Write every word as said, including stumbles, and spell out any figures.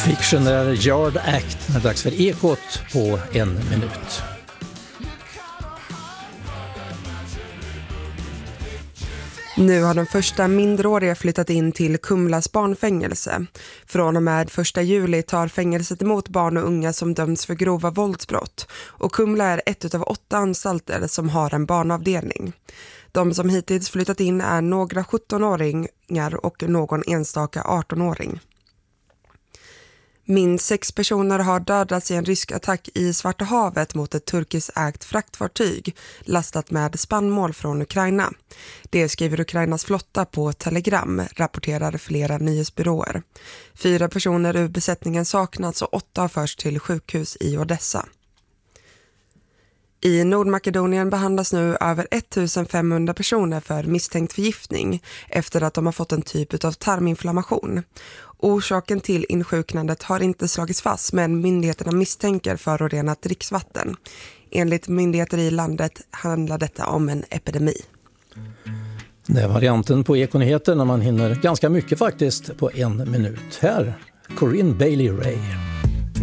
Fictional Yard Act. Det är dags för Ekot på en minut. Nu har de första minderåriga flyttat in till Kumlas barnfängelse. Från och med första juli tar fängelset emot barn och unga som döms för grova våldsbrott. Och Kumla är ett av åtta anstalter som har en barnavdelning. De som hittills flyttat in är några sjuttonåringar och någon enstaka artonåring. Minst sex personer har dödats i en rysk attack i Svarta havet mot ett turkiskt ägt fraktfartyg lastat med spannmål från Ukraina. Det skriver Ukrainas flotta på Telegram, rapporterar flera nyhetsbyråer. Fyra personer ur besättningen saknas och åtta har förts till sjukhus i Odessa. I Nordmakedonien behandlas nu över ettusenfemhundra personer för misstänkt förgiftning efter att de har fått en typ av tarminflammation. Orsaken till insjuknandet har inte slagits fast, men myndigheterna misstänker förorenat dricksvatten. Enligt myndigheter i landet handlar detta om en epidemi. Det är varianten på Ekonyheter när man hinner ganska mycket faktiskt på en minut. Här, Corinne Bailey Rae.